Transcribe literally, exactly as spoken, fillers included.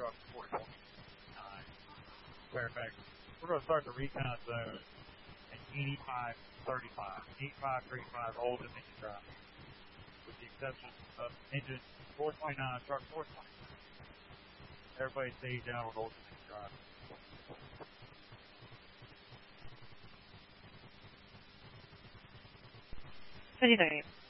truck forty-four. Nine. Fairfax. We're going to start the recon zone at eighty-five thirty-five. eighty-five thirty-five, Old Dominion Drive. With the exception of engine four twenty-nine, truck four twenty. Everybody stays down with Old Dominion Drive. twenty-nine.